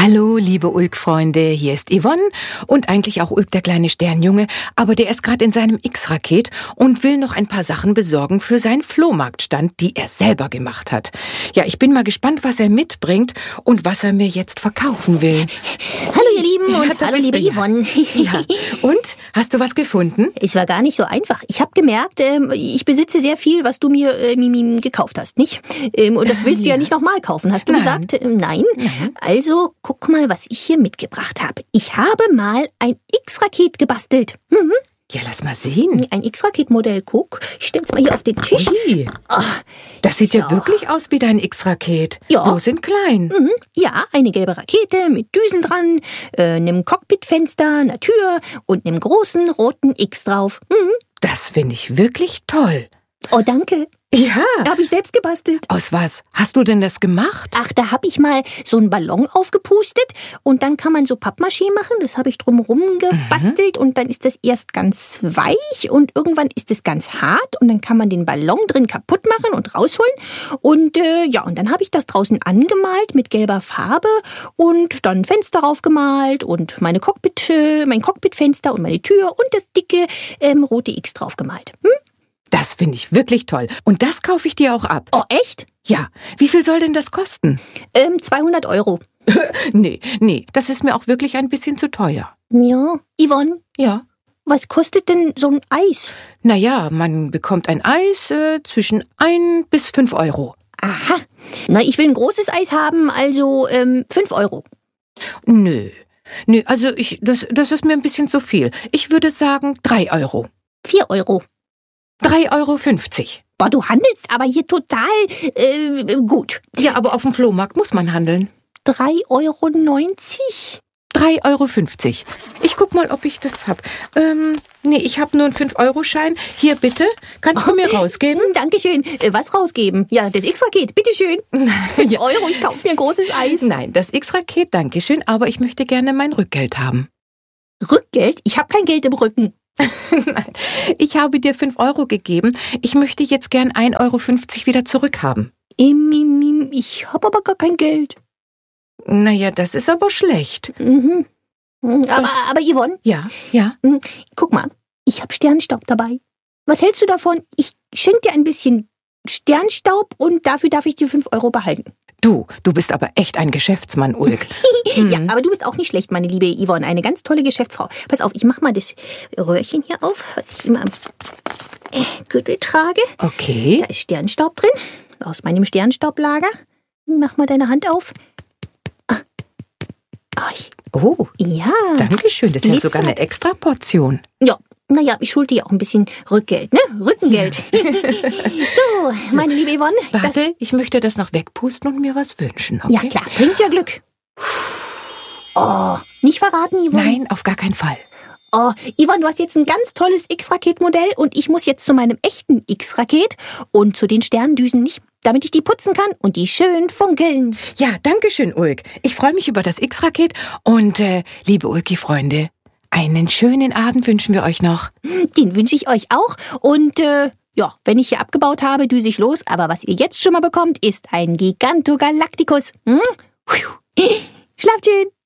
Hallo, liebe Ulk-Freunde, hier ist Yvonne und eigentlich auch Ulk, der kleine Sternjunge, aber der ist gerade in seinem X-Raket und will noch ein paar Sachen besorgen für seinen Flohmarktstand, die er selber gemacht hat. Ja, ich bin mal gespannt, was er mitbringt und was er mir jetzt verkaufen will. Hallo ihr Lieben und hallo liebe Yvonne. Ja. Und, hast du was gefunden? Es war gar nicht so einfach. Ich habe gemerkt, ich besitze sehr viel, was du mir gekauft hast, nicht? Und das willst du ja nicht nochmal kaufen, hast du gesagt? Nein. Also, guck mal, was ich hier mitgebracht habe. Ich habe mal ein X-Raket gebastelt. Ja, lass mal sehen. Ein X-Raket-Modell, guck. Ich stell's mal hier auf den Tisch. Ui. Das sieht ja wirklich aus wie dein X-Raket. Ja. Bloß in klein. Ja, eine gelbe Rakete mit Düsen dran, einem Cockpitfenster, einer Tür und einem großen roten X drauf. Das finde ich wirklich toll. Oh, danke. Ja. Habe ich selbst gebastelt. Aus was? Hast du denn das gemacht? Ach, da habe ich mal so einen Ballon aufgepustet und dann kann man so Pappmaché machen. Das habe ich drumherum gebastelt und dann ist das erst ganz weich und irgendwann ist es ganz hart und dann kann man den Ballon drin kaputt machen und rausholen. Und und dann habe ich das draußen angemalt mit gelber Farbe und dann Fenster draufgemalt und mein Cockpitfenster und meine Tür und das dicke rote X draufgemalt. Das finde ich wirklich toll. Und das kaufe ich dir auch ab. Oh, echt? Ja. Wie viel soll denn das kosten? 200 Euro. Nee, das ist mir auch wirklich ein bisschen zu teuer. Ja, Yvonne? Ja. Was kostet denn so ein Eis? Naja, man bekommt ein Eis zwischen 1 bis 5 Euro. Aha. Na, ich will ein großes Eis haben, also 5 Euro. Nö, also das ist mir ein bisschen zu viel. Ich würde sagen 3 Euro. 4 Euro. 3,50 Euro. Boah, du handelst aber hier total gut. Ja, aber auf dem Flohmarkt muss man handeln. 3,90 Euro. 3,50 Euro. Ich guck mal, ob ich das hab. Ich habe nur einen 5-Euro-Schein. Hier, bitte. Kannst du mir rausgeben? Dankeschön. Was rausgeben? Ja, das X-Raket. Bitteschön. 5 Euro, ich kaufe mir ein großes Eis. Nein, das X-Raket, dankeschön, aber ich möchte gerne mein Rückgeld haben. Rückgeld? Ich habe kein Geld im Rücken. Nein, ich habe dir 5 Euro gegeben. Ich möchte jetzt gern 1,50 Euro wieder zurückhaben. Ich habe aber gar kein Geld. Naja, das ist aber schlecht. Aber Yvonne? Ja. Guck mal, ich habe Sternstaub dabei. Was hältst du davon? Ich schenke dir ein bisschen Sternstaub und dafür darf ich die 5 Euro behalten. Du bist aber echt ein Geschäftsmann, Ulk. Ja, aber du bist auch nicht schlecht, meine liebe Yvonne. Eine ganz tolle Geschäftsfrau. Pass auf, ich mach mal das Röhrchen hier auf, was ich immer am Gürtel trage. Okay. Da ist Sternstaub drin, aus meinem Sternstaublager. Mach mal deine Hand auf. Oh, ja. Dankeschön. Das ist ja sogar eine extra Portion. Ja, naja, ich schulde dir auch ein bisschen Rückgeld, ne? Rückengeld. So, meine liebe Yvonne. Warte, ich möchte das noch wegpusten und mir was wünschen, okay? Ja, klar, bringt ja Glück. Oh, nicht verraten, Yvonne? Nein, auf gar keinen Fall. Oh, Yvonne, du hast jetzt ein ganz tolles X-Raket-Modell und ich muss jetzt zu meinem echten X-Raket und zu den Sterndüsen nicht, damit ich die putzen kann und die schön funkeln. Ja, danke schön, Ulk. Ich freue mich über das X-Raket und, liebe Ulki-Freunde, einen schönen Abend wünschen wir euch noch. Den wünsche ich euch auch und, wenn ich hier abgebaut habe, düse ich los, aber was ihr jetzt schon mal bekommt, ist ein Gigantogalacticus. Schlaft schön.